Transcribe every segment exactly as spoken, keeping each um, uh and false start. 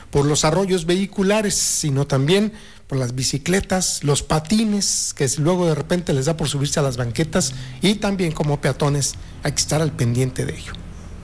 por los arroyos vehiculares, sino también por las bicicletas, los patines, que luego de repente les da por subirse a las banquetas, y también como peatones hay que estar al pendiente de ello.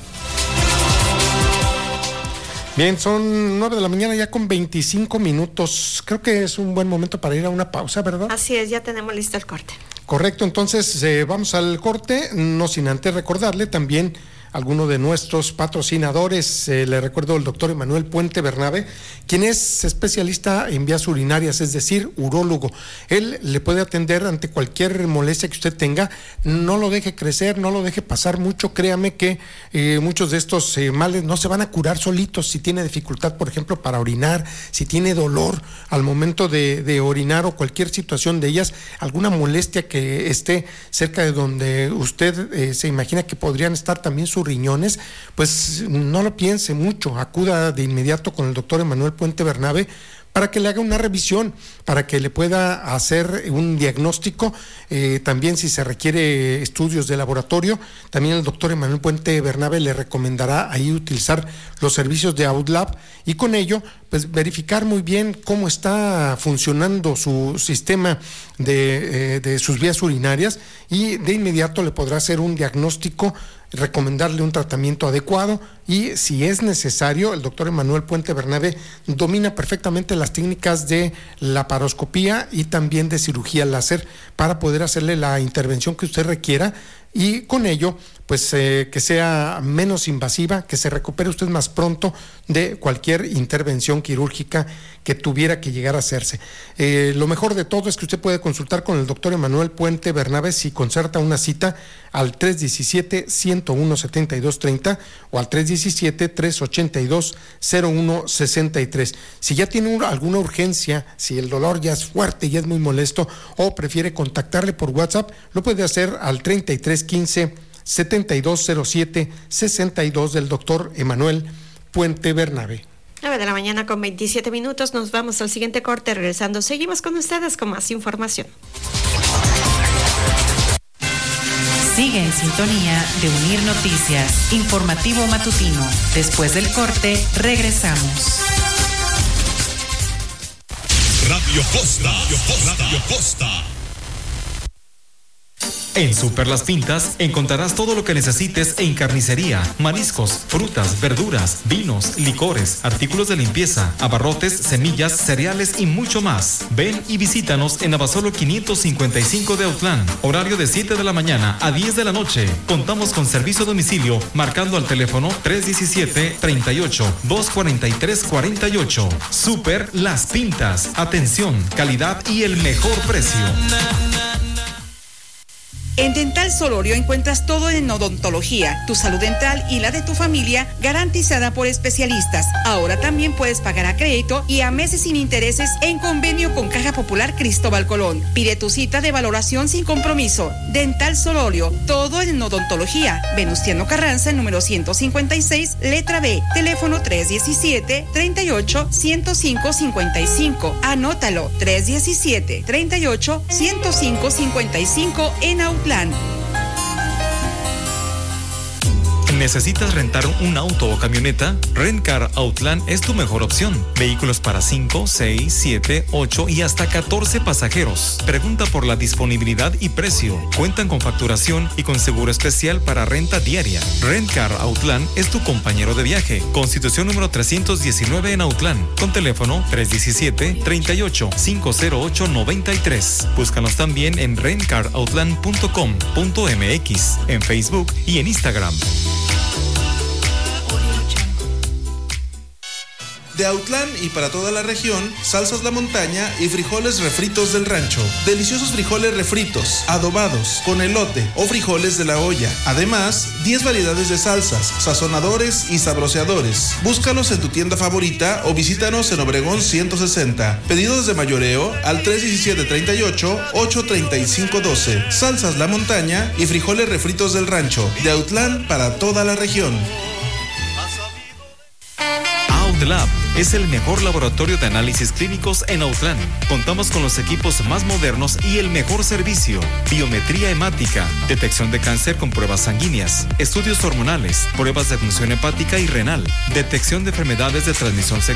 Bien, son nueve de la mañana ya con veinticinco minutos. Creo que es un buen momento para ir a una pausa, ¿verdad? Así es, ya tenemos listo el corte. Correcto, entonces eh, vamos al corte, no sin antes recordarle también alguno de nuestros patrocinadores. Eh, le recuerdo el doctor Emanuel Puente Bernabe, quien es especialista en vías urinarias, es decir, urólogo. Él le puede atender ante cualquier molestia que usted tenga. No lo deje crecer, no lo deje pasar mucho. Créame que eh, muchos de estos eh, males no se van a curar solitos. Si tiene dificultad, por ejemplo, para orinar, si tiene dolor al momento de, de orinar o cualquier situación de ellas, alguna molestia que esté cerca de donde usted eh, se imagina que podrían estar también sus riñones, pues no lo piense mucho, acuda de inmediato con el doctor Emanuel Puente Bernabe para que le haga una revisión, para que le pueda hacer un diagnóstico, eh, también si se requiere estudios de laboratorio. También el doctor Emanuel Puente Bernabe le recomendará ahí utilizar los servicios de Outlab y con ello pues verificar muy bien cómo está funcionando su sistema de, eh, de sus vías urinarias, y de inmediato le podrá hacer un diagnóstico, recomendarle un tratamiento adecuado, y si es necesario, el doctor Emanuel Puente Bernabe domina perfectamente las técnicas de laparoscopía y también de cirugía láser para poder hacerle la intervención que usted requiera, y con ello pues eh, que sea menos invasiva, que se recupere usted más pronto de cualquier intervención quirúrgica que tuviera que llegar a hacerse. Eh, lo mejor de todo es que usted puede consultar con el doctor Emanuel Puente Bernabe si concerta una cita al tres diecisiete, ciento uno, setenta y dos treinta o al tres diecisiete, trescientos ochenta y dos, cero uno sesenta y tres. Si ya tiene una, alguna urgencia, si el dolor ya es fuerte y es muy molesto, o prefiere contactarle por WhatsApp, lo puede hacer al treinta y tres quince, setenta y dos cero siete, sesenta y dos del doctor Emanuel Puente Bernabe. nueve de la mañana con veintisiete minutos, nos vamos al siguiente corte. Regresando, seguimos con ustedes con más información. Sigue en sintonía de Unir Noticias, informativo matutino. Después del corte, regresamos. Radio Costa, Radio Costa, Radio Costa. En Super Las Pintas encontrarás todo lo que necesites en carnicería, mariscos, frutas, verduras, vinos, licores, artículos de limpieza, abarrotes, semillas, cereales y mucho más. Ven y visítanos en Abasolo quinientos cincuenta y cinco de Autlán. Horario de siete de la mañana a diez de la noche. Contamos con servicio a domicilio marcando al teléfono tres diecisiete, treinta y ocho, doscientos cuarenta y tres cuarenta y ocho. Super Las Pintas. Atención, calidad y el mejor precio. En Dental Solorio encuentras todo en odontología, tu salud dental y la de tu familia garantizada por especialistas. Ahora también puedes pagar a crédito y a meses sin intereses en convenio con Caja Popular Cristóbal Colón. Pide tu cita de valoración sin compromiso. Dental Solorio, todo en odontología. Venustiano Carranza, número ciento cincuenta y seis, letra B. Teléfono tres diecisiete, treinta y ocho, ciento cinco cincuenta y cinco. Anótalo, tres diecisiete, treinta y ocho, ciento cinco cincuenta y cinco en Autlán. ¿Necesitas rentar un auto o camioneta? Rentcar Outland es tu mejor opción. Vehículos para cinco, seis, siete, ocho y hasta catorce pasajeros. Pregunta por la disponibilidad y precio. Cuentan con facturación y con seguro especial para renta diaria. Rentcar Outland es tu compañero de viaje. Constitución número trescientos diecinueve en Outland. Con teléfono tres diecisiete, treinta y ocho, quinientos ocho, noventa y tres. Búscanos también en rentcar outland punto com punto m x, en Facebook y en Instagram. De Autlán y para toda la región, salsas La Montaña y frijoles refritos del rancho. Deliciosos frijoles refritos, adobados, con elote o frijoles de la olla. Además, diez variedades de salsas, sazonadores y sabroseadores. Búscalos en tu tienda favorita o visítanos en Obregón ciento sesenta. Pedidos de mayoreo al tres diecisiete, treinta y ocho, ocho treinta y cinco doce. Salsas La Montaña y frijoles refritos del rancho. De Autlán para toda la región. Lab es el mejor laboratorio de análisis clínicos en Autlán. Contamos con los equipos más modernos y el mejor servicio. Biometría hemática, detección de cáncer con pruebas sanguíneas, estudios hormonales, pruebas de función hepática y renal, detección de enfermedades de transmisión sexual